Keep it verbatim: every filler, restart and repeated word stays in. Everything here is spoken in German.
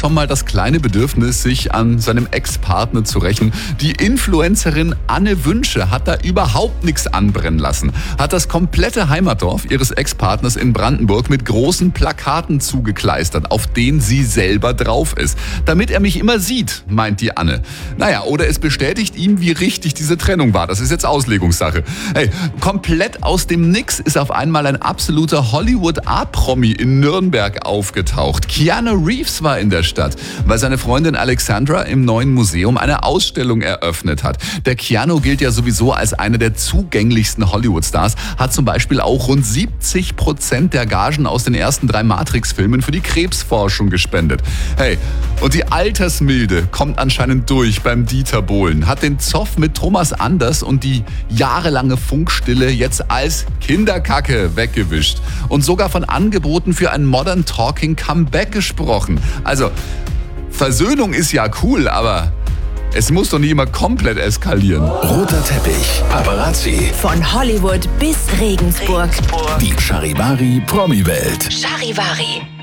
schon mal das kleine Bedürfnis, sich an seinem Ex-Partner zu rächen. Die Influencerin Anne Wünsche hat da überhaupt nichts anbrennen lassen. Hat das komplette Heimatdorf ihres Ex-Partners in Brandenburg mit großen Plakaten zugekleistert, auf denen sie selber drauf ist. Damit er mich immer sieht, meint die Anne. Naja, oder es bestätigt ihm, wie richtig diese Trennung war. Das ist jetzt Auslegungssache. Hey, komplett aus dem Nix ist auf einmal ein absoluter Hollywood-A-Promi in Nürnberg aufgetaucht. Keanu Reeves war in der Stadt, weil seine Freundin Alexandra im neuen Museum eine Ausstellung eröffnet hat. Der Keanu gilt ja sowieso als einer der zugänglichsten Hollywood-Stars, hat zum Beispiel auch rund siebzig Prozent der Gagen aus den ersten drei Matrix-Filmen für die Krebsforschung gespendet. Hey, und die Altersmilde kommt anscheinend durch beim Dieter Bohlen, hat den Zoff mit Thomas Anders und die jahrelange Funkstille jetzt als Kinderkacke weggewischt und sogar von Angeboten für ein Modern Talking Comeback gesprochen. Also, Versöhnung ist ja cool, aber es muss doch nicht immer komplett eskalieren. Roter Teppich, Paparazzi. Von Hollywood bis Regensburg. Die Charivari Promi-Welt. Charivari.